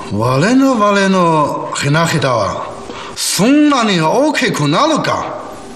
我のひなひだはそんなに大きくなるか。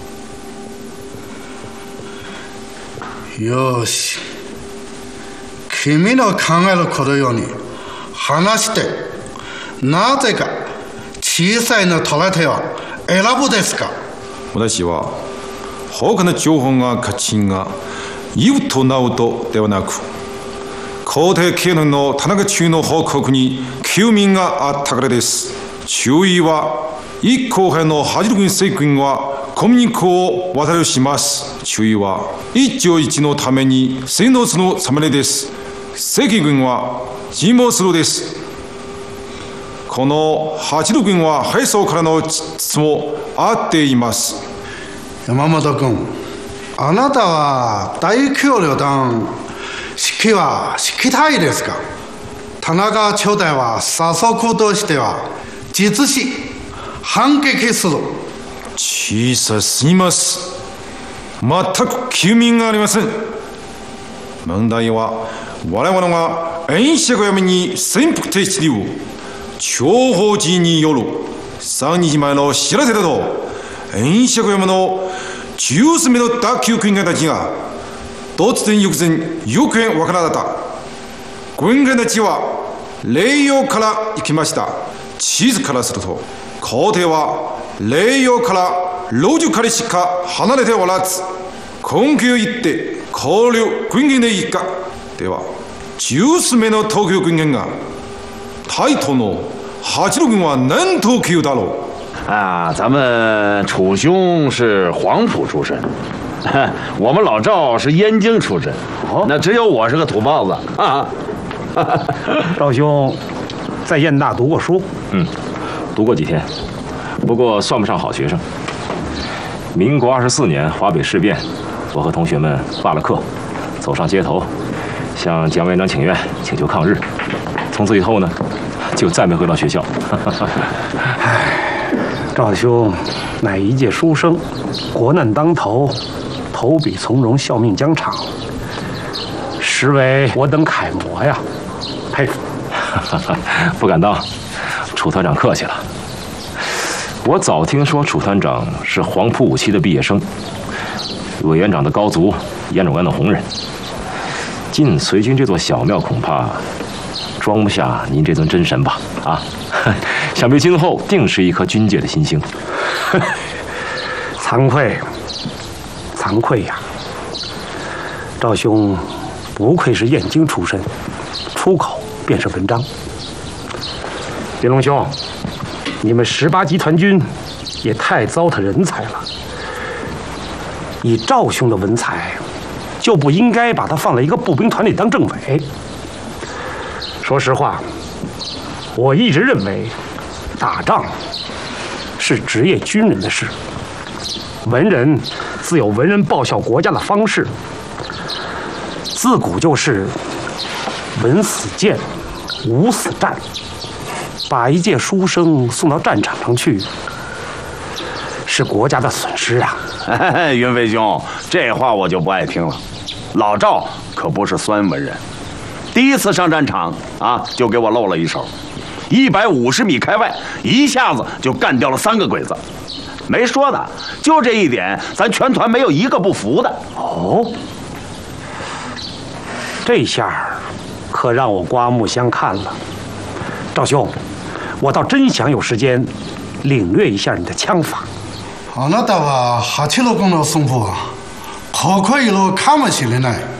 よし、君の考えることように話して、なぜか小さいの取れては選ぶですか。 私は他の情報が価値が言うとなうとではなく、皇帝経年の田中中の報告に休眠があったからです。注意は一後輩の八軍政権はコミュニケを渡りします。注意は一朝一のために洗脳するためです。赤軍は自毛するです。この八軍は敗走からの質もあっています。 山本君、あなたは大統領団指揮は指揮たいですか。田中朝代は早速としては実施反撃する。 小さすぎます。全く休眠がありません。問題は我々が演釈読みに潜伏停止理由諜報人による3日前の知らせだと、演釈読みの10名の脱臼軍艦たちが突然翌前行方わからなかった。軍艦たちは霊洋から行きました。地図からすると皇帝は霊洋から老樹からしか離れておらず、根拠を言って交流軍艦でいいか。では10名の東京軍艦が台東の八路軍は何東京だろう啊？咱们楚兄是黄埔出身，我们老赵是燕京出身，那只有我是个土包子啊。 赵兄在燕大读过书？ 读过几天，不过算不上好学生。民国24年华北事变，我和同学们罢了课，走上街头，向蒋委员长请愿，请求抗日。从此以后呢，就再没回到学校。 赵兄乃一介书生，国难当头，投笔从戎，效命疆场，实为我等楷模呀，佩服。 不敢当，楚团长客气了。我早听说楚团长是黄埔5期的毕业生，委员长的高足，严总官的红人。进随军这座小庙，恐怕装不下您这尊真神吧？啊，想必今后定是一颗军界的新星。 惭愧，惭愧呀！赵兄不愧是燕京出身，出口便是文章。林龙兄，你们18集团军也太糟蹋人才了。以赵兄的文采，就不应该把他放在一个步兵团里当政委。说实话，我一直认为，打仗是职业军人的事，文人自有文人报效国家的方式。自古就是文死谏，武死战。把一介书生送到战场上去，是国家的损失啊！ 云飞兄，这话我就不爱听了。老赵可不是酸文人，第一次上战场啊，就给我露了一手，150米开外，一下子就干掉了3个鬼子。没说的，就这一点，咱全团没有一个不服的。 哦，这下可让我刮目相看了。赵兄，我倒真想有时间领略一下你的枪法。 あなたは86の寸法はここいろかもしれない。